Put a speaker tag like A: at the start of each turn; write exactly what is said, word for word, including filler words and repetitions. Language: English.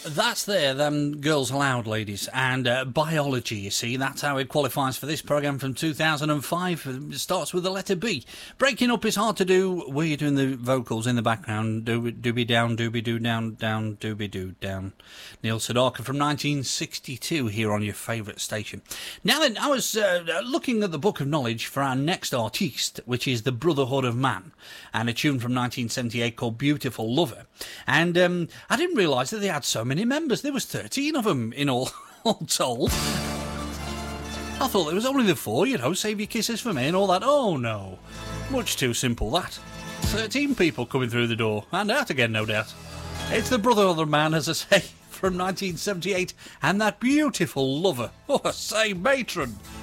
A: That's there, them Girls Aloud, ladies. And uh, biology, you see, that's how it qualifies for this programme from two thousand five. It starts with the letter B. Breaking up is hard to do. Were you doing the vocals in the background? Dooby, dooby down, dooby doo down, down, dooby doo down. Neil Sedaka from nineteen sixty-two here on your favourite station. Now then, I was uh, looking at the Book of Knowledge for our next artiste, which is the Brotherhood of Man, and a tune from nineteen seventy-eight called Beautiful Lover. And um, I didn't realise that they had so many members. There was thirteen of them in all, all told. I thought there was only the four, you know, Save Your Kisses for Me and all that. Oh no, much too simple that. thirteen people coming through the door, and out again, no doubt. It's the Brotherhood of Man, as I say, from nineteen seventy-eight, and that Beautiful Lover. Oh, I say, matron.